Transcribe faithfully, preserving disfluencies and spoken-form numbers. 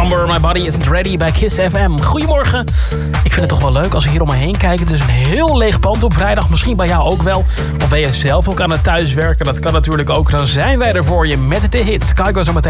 Amber, My Body Isn't Ready bij Kiss F M. Goedemorgen. Ik vind het toch wel leuk als we hier om me heen kijken. Het is een heel leeg pand op vrijdag. Misschien bij jou ook wel. Of ben je zelf ook aan het thuiswerken? Dat kan natuurlijk ook. Dan zijn wij er voor je met de hits. Kijk zo meteen.